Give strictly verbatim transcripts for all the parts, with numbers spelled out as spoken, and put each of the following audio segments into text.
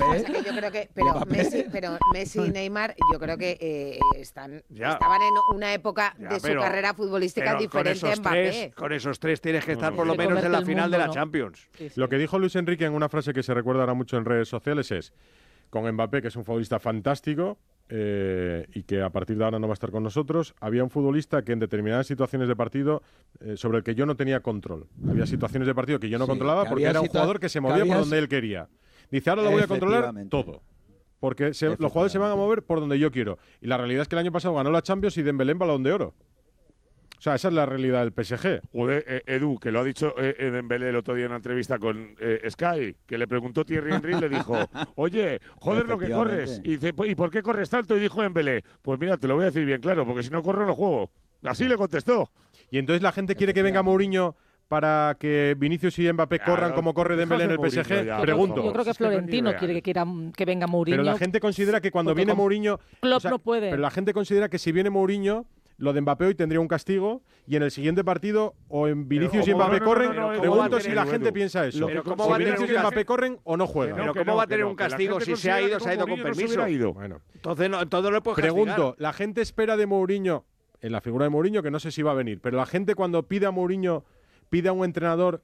¿eh? Que yo creo que, pero Messi, pero Messi y Neymar, yo creo que eh, están, estaban en una época ya, de pero, su carrera futbolística diferente a Mbappé. Tres, con esos tres tienes que estar por lo menos en la final mundo, de la ¿no? Champions. Sí, sí. Lo que dijo Luis Enrique en una frase que se recuerda ahora mucho en redes sociales es, con Mbappé, que es un futbolista fantástico, Eh, y que a partir de ahora no va a estar con nosotros, había un futbolista que en determinadas situaciones de partido eh, sobre el que yo no tenía control. Había situaciones de partido que yo no sí, controlaba porque era un jugador que se movía que por donde él quería. Dice, ahora lo voy a controlar todo. Porque se, los jugadores se van a mover por donde yo quiero. Y la realidad es que el año pasado ganó la Champions y Dembélé en Balón de Oro. O sea, esa es la realidad del P S G. Joder, eh, Edu, que lo ha dicho eh, Dembélé el otro día en una entrevista con eh, Sky, que le preguntó Thierry Henry y le dijo, oye, joder lo que corres. Y dice, ¿y por qué corres tanto? Y dijo Dembélé, pues mira, te lo voy a decir bien claro, porque si no corro no juego. Así le contestó. Y entonces la gente quiere que venga Mourinho para que Vinicius y Mbappé claro, corran como corre Dembélé en el P S G. Ya, pregunto. Yo creo que Florentino quiere que, quiera, que venga Mourinho. Pero la gente considera que cuando viene Mourinho… Klopp o sea, no puede. Pero la gente considera que si viene Mourinho… Lo de Mbappé hoy tendría un castigo y en el siguiente partido o en Vinicius y Mbappé no, no, corren. No, no, no, pregunto si la gente piensa eso. Pero ¿cómo si va Vinicius y Mbappé corren o no juegan. Pero ¿cómo va a tener un castigo si se ha ido, se ha ido con permiso? Bueno, entonces no, todo lo puedes pregunto, castigar. La gente espera de Mourinho, en la figura de Mourinho, que no sé si va a venir, pero la gente cuando pide a Mourinho, pide a un entrenador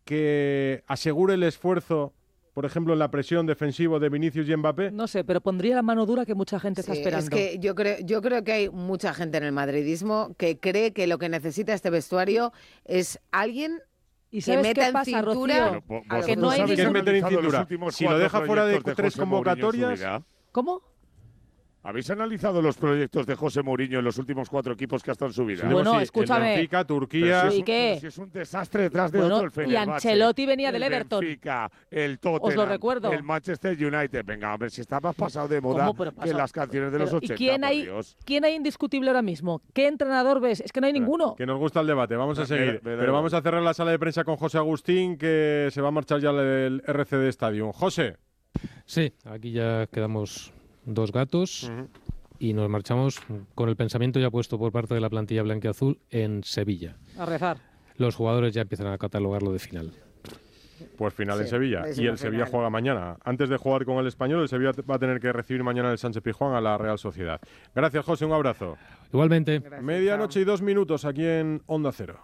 que asegure el esfuerzo, por ejemplo, en la presión defensiva de Vinicius y Mbappé. No sé, pero pondría la mano dura que mucha gente sí, está esperando. Es que yo creo, yo creo que hay mucha gente en el madridismo que cree que lo que necesita este vestuario es alguien ¿Y que meta en pasa, cintura… Pero, que no hay ¿Qué es meter en cintura? Si lo deja fuera de, de tres convocatorias… ¿Cómo? ¿Habéis analizado los proyectos de José Mourinho en los últimos cuatro equipos que ha estado en su vida? Sí, bueno, sí, escúchame. El Benfica, Turquía… ¿Y qué? Si es un desastre detrás de bueno, otro, el Fenerbahce. Y Ancelotti venía del el Everton. Benfica, el Tottenham, Os lo recuerdo. el Manchester United. Venga, hombre, si está más pasado de moda que las canciones de pero, los ochenta, ¿y quién hay, Dios. quién hay indiscutible ahora mismo? ¿Qué entrenador ves? Es que no hay ninguno. Que nos gusta el debate, vamos a seguir. Me, me pero vamos a cerrar la sala de prensa con José Agustín, que se va a marchar ya del R C D Stadium. José. Sí, aquí ya quedamos dos gatos. Uh-huh. Y nos marchamos con el pensamiento ya puesto por parte de la plantilla blanquiazul en Sevilla. A rezar. Los jugadores ya empiezan a catalogarlo de final. Pues final sí, en Sevilla. Y el final. Sevilla juega mañana. Antes de jugar con el Español, el Sevilla va a tener que recibir mañana el Sánchez Pizjuán a la Real Sociedad. Gracias, José. Un abrazo. Igualmente. Gracias, Medianoche y dos minutos aquí en Onda Cero.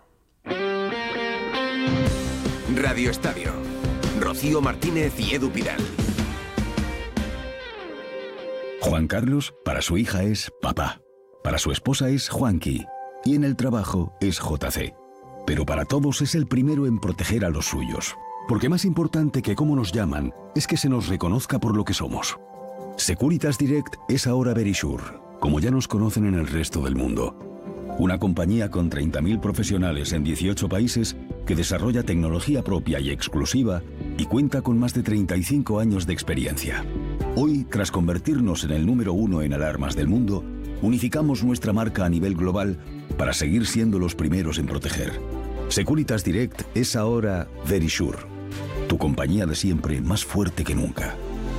Radio Estadio. Rocío Martínez y Edu Pidal. Juan Carlos, para su hija es papá. Para su esposa es Juanqui. Y en el trabajo es J C. Pero para todos es el primero en proteger a los suyos. Porque más importante que cómo nos llaman es que se nos reconozca por lo que somos. Securitas Direct es ahora Verisure, como ya nos conocen en el resto del mundo. Una compañía con treinta mil profesionales en dieciocho países que desarrolla tecnología propia y exclusiva y cuenta con más de treinta y cinco años de experiencia. Hoy, tras convertirnos en el número uno en alarmas del mundo, unificamos nuestra marca a nivel global para seguir siendo los primeros en proteger. Securitas Direct es ahora Verisure, tu compañía de siempre más fuerte que nunca.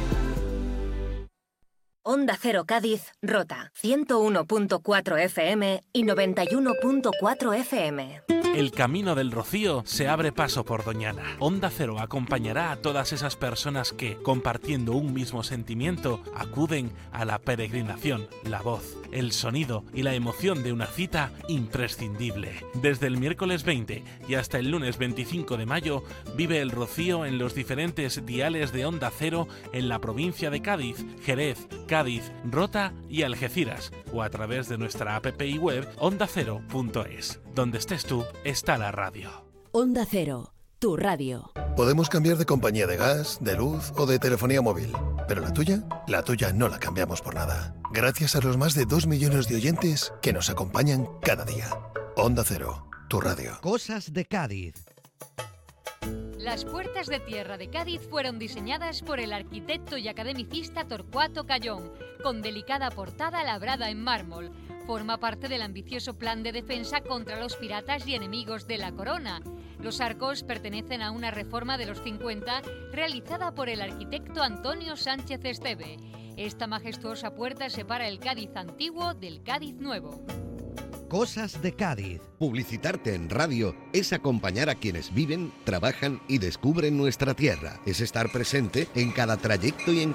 Onda Cero Cádiz, Rota, ciento uno punto cuatro F M y noventa y uno punto cuatro F M. El camino del Rocío se abre paso por Doñana. Onda Cero acompañará a todas esas personas que, compartiendo un mismo sentimiento, acuden a la peregrinación, la voz, el sonido y la emoción de una cita imprescindible. Desde el miércoles veinte y hasta el lunes veinticinco de mayo, vive el Rocío en los diferentes diales de Onda Cero en la provincia de Cádiz, Jerez, Cádiz, Rota y Algeciras, o a través de nuestra app y web onda cero punto es. Donde estés tú, está la radio. Onda Cero, tu radio. Podemos cambiar de compañía de gas, de luz o de telefonía móvil, pero la tuya, la tuya no la cambiamos por nada. Gracias a los más de dos millones de oyentes que nos acompañan cada día. Onda Cero, tu radio. Cosas de Cádiz. Las puertas de tierra de Cádiz fueron diseñadas por el arquitecto y academicista Torcuato Cayón, con delicada portada labrada en mármol. Forma parte del ambicioso plan de defensa contra los piratas y enemigos de la corona. Los arcos pertenecen a una reforma de los cincuenta realizada por el arquitecto Antonio Sánchez Esteve. Esta majestuosa puerta separa el Cádiz antiguo del Cádiz nuevo. Cosas de Cádiz. Publicitarte en radio es acompañar a quienes viven, trabajan y descubren nuestra tierra. Es estar presente en cada trayecto y en